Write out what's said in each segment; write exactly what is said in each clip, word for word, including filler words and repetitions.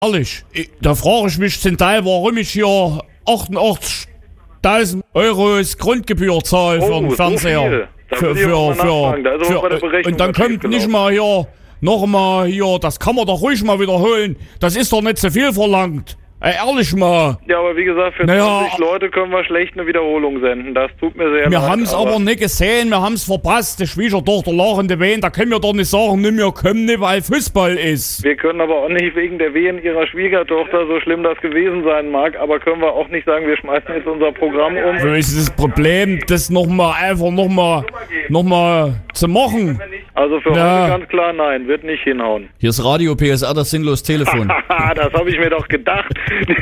Ehrlich, ich, da frage ich mich zum Teil, warum ich hier achtundachtzigtausend Euro Grundgebühr zahle für Oh, den so Fernseher. viel. Da Für, muss ich auch für, mal für, nachfragen. Da ist aber bei der für, Berechnung und dann was kommt schiefgelaufen. nicht mal hier, nochmal hier, das kann man doch ruhig mal wiederholen. Das ist doch nicht so viel verlangt. Ey, ehrlich mal. Ja, aber wie gesagt, für Naja, zwanzig Leute können wir schlecht eine Wiederholung senden. Das tut mir sehr leid. Wir haben es aber nicht gesehen, wir haben es verpasst. Die Schwiegertochter lachende Wehen, da können wir doch nicht sagen, nimm wir kommen nicht, weil Fußball ist. Wir können aber auch nicht wegen der Wehen ihrer Schwiegertochter, so schlimm das gewesen sein mag, aber können wir auch nicht sagen, wir schmeißen jetzt unser Programm um. Wo ist das Problem, das nochmal einfach nochmal noch mal zu machen? Also für Ja. heute ganz klar nein, wird nicht hinhauen. Hier ist Radio P S R, das sinnlos Telefon. Haha, das habe ich mir doch gedacht.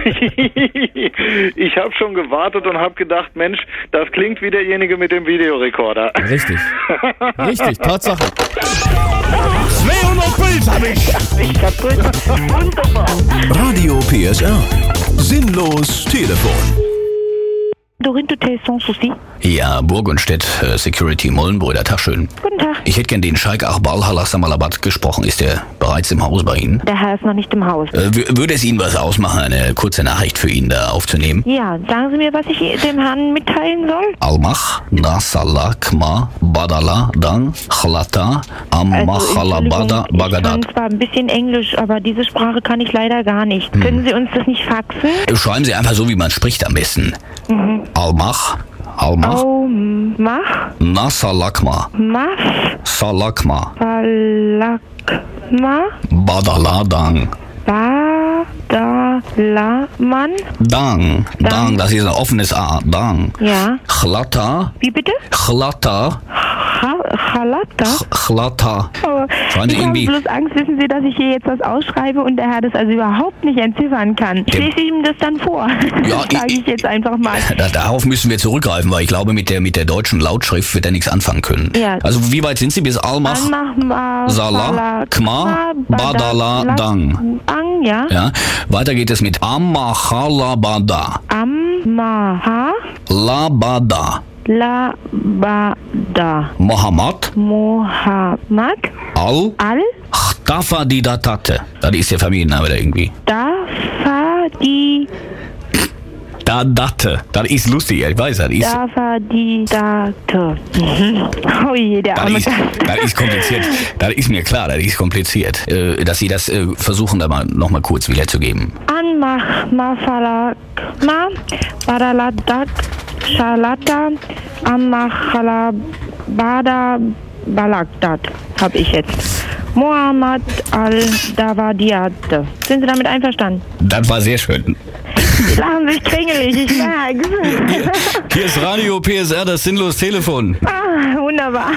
Ich habe schon gewartet und habe gedacht, Mensch, das klingt wie derjenige mit dem Videorekorder. Richtig. Richtig, Tatsache. zweihundert Puls hab ich! Ich kaputt. Wunderbar. Radio P S R. Sinnlos Telefon. Dorine Hotel Sans Souci. Ja, Burgunstedt, äh, Security Mollenbrüder, Tag schön. Guten Tag. Ich hätte gern den Scheik Achbal Halassamalabat gesprochen. Ist der bereits im Haus bei Ihnen? Der Herr ist noch nicht im Haus. Äh, w- würde es Ihnen was ausmachen, eine kurze Nachricht für ihn da aufzunehmen? Ja, sagen Sie mir, was ich dem Herrn mitteilen soll? Almach, Nasala, Kma, Badala, Dang, Chlata, Ammachalabada, Entschuldigung, ich kann Bagadat. zwar ein bisschen Englisch, aber diese Sprache kann ich leider gar nicht. Können Sie uns das nicht faxen? Schreiben Sie einfach so, wie man spricht am besten. Almach, Almach, Oh, mach, Nasalakma, mach, Salakma, Balakma, Badala, Dang. Badalaman. Dang, Dang, das ist ein offenes A, Dang. Ja. Chlata, Wie bitte? Chlata, Ha- Chalata? Chlata. Oh, Schreiben Sie ich habe irgendwie- bloß Angst, wissen Sie, dass ich hier jetzt was ausschreibe und der Herr das also überhaupt nicht entziffern kann. Ich lese ihm das dann vor. Ja, Sage ich- ich jetzt einfach mal. Da, darauf müssen wir zurückgreifen, weil ich glaube, mit der, mit der deutschen Lautschrift wird er nichts anfangen können. Ja. Also wie weit sind Sie bis Almach? Anmach, Salah, Kma, Badala, Dang. Dang, ja. Ja. Weiter geht es mit Ammachalabada, Ammaha, Labada, Labada, Mohammed, Mohammed, Al, Al, Tafadidatate. Das ist der Familienname da irgendwie. Dafadi, Dadate. Das ist lustig, ich weiß, das ist, Dafadidate. Oh je, der das arme ist, Gast. das ist kompliziert. Das ist mir klar, das ist kompliziert. Äh, dass Sie das äh, versuchen, da mal nochmal kurz wiederzugeben. Anmach, Mafalak, Ma, Badaladak, Schalata, Ammachala, Bada, Balagdat, hab ich jetzt. Mohammed al-Davadiate. Sind Sie damit einverstanden? Das war sehr schön. Sie lachen sich kringelig, ich merk's. Hier ist Radio P S R, das sinnlos Telefon. Ah, wunderbar.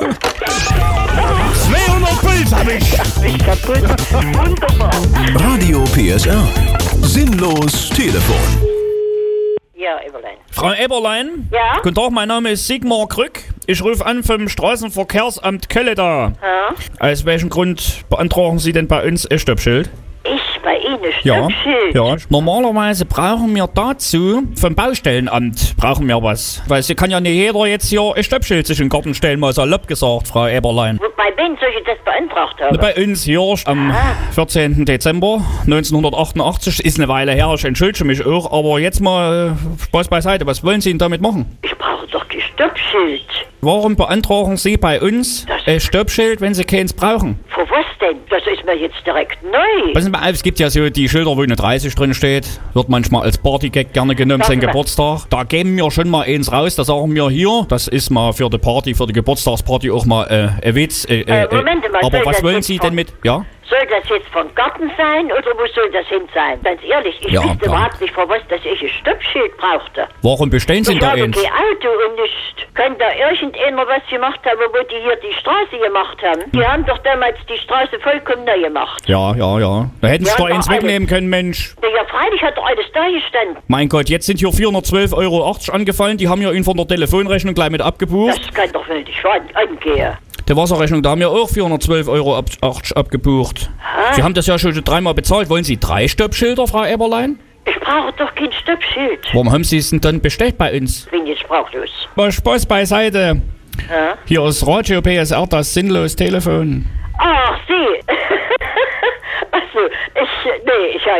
zweihundert Puls hab ich! Ich kaputt. Wunderbar. Radio P S R. Sinnlos Telefon. Ja, Eberlein. Frau Eberlein? Ja? Guten Tag, mein Name ist Sigmar Krück. Ich rufe an vom Straßenverkehrsamt Kölle da. Ja? Aus welchem Grund beantragen Sie denn bei uns ein Stoppschild? Ich bei Ihnen Ja, Stoppschild. ja. Normalerweise brauchen wir dazu vom Baustellenamt brauchen wir was. Weil sie kann ja nicht jeder jetzt hier ein Stoppschild sich in den Garten stellen, mal salopp gesagt, Frau Eberlein. Wo- Bei wem soll ich das beantragt haben? Bei uns hier am vierzehnten Dezember neunzehnhundertachtundachtzig, ist eine Weile her, ich entschuldige mich auch, aber jetzt mal äh, Spaß beiseite, was wollen Sie denn damit machen? Ich brauche doch kein Stoppschild. Warum beantragen Sie bei uns Das- ein Stoppschild, wenn Sie keins brauchen? Für was denn? Das ist mir jetzt direkt neu. Passen Sie mal auf, es gibt ja so die Schilder, wo eine dreißig drin steht, wird manchmal als Partygag gerne genommen, sein Warte mal. Geburtstag. Da geben wir schon mal eins raus, da sagen wir hier, das ist mal für die Party, für die Geburtstagsparty auch mal äh, ein Witz. Äh, Äh, Moment mal, aber soll was das wollen jetzt Sie von- denn mit, ja? Soll das jetzt vom Garten sein oder wo soll das hin sein? Ganz ehrlich, ich Ja, wüsste ja. überhaupt nicht, für was dass ich ein Stoppschild brauchte. Warum bestellen Sie Ich denn da habe eins? kein Auto und nicht. Kann da irgendeiner was gemacht haben, wo die hier die Straße gemacht haben? Die haben doch damals die Straße vollkommen neu gemacht. Ja, ja, ja. Da hätten Sie Ja, doch doch eins alles. wegnehmen können, Mensch. Ja, ja, freilich hat doch alles da gestanden. Mein Gott, jetzt sind hier vierhundertzwölf Euro achtzig angefallen, die haben ja ihn von der Telefonrechnung gleich mit abgebucht. Das kann doch wohl nicht an- angehen. Die Wasserrechnung, da haben wir auch vierhundertzwölf Euro ab, achtzig abgebucht. Sie haben das ja schon dreimal bezahlt. Wollen Sie drei Stoppschilder, Frau Eberlein? Ich brauche doch kein Stoppschild. Warum haben Sie es denn dann bestellt bei uns? Bin jetzt sprachlos. Mal Spaß beiseite. Ja? Hier ist Radio P S R, das sinnlos Telefon.